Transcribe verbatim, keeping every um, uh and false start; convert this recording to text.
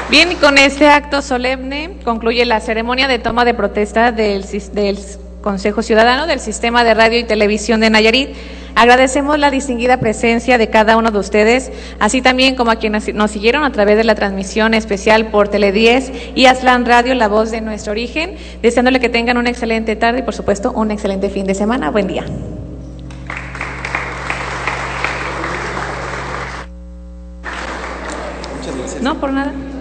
Bien, y con este acto solemne concluye la ceremonia de toma de protesta del, del Consejo Ciudadano del Sistema de Radio y Televisión de Nayarit. Agradecemos la distinguida presencia de cada uno de ustedes, así también como a quienes nos siguieron a través de la transmisión especial por Tele diez y Aslan Radio, la voz de nuestro origen, deseándole que tengan una excelente tarde y por supuesto un excelente fin de semana. Buen día. No, por nada.